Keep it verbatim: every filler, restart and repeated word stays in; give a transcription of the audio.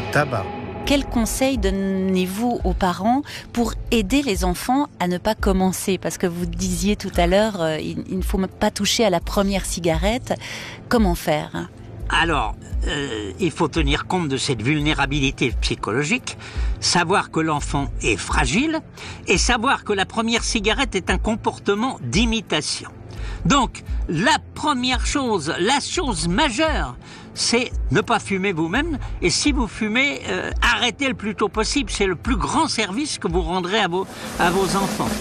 tabac. Quels conseils donnez-vous aux parents pour aider les enfants à ne pas commencer ? Parce que vous disiez tout à l'heure, euh, il, il ne faut pas toucher à la première cigarette. Comment faire ? Alors, euh, il faut tenir compte de cette vulnérabilité psychologique, savoir que l'enfant est fragile et savoir que la première cigarette est un comportement d'imitation. Donc, la première chose, la chose majeure, c'est ne pas fumer vous-même. Et si vous fumez, euh, arrêtez le plus tôt possible. C'est le plus grand service que vous rendrez à vos, à vos enfants.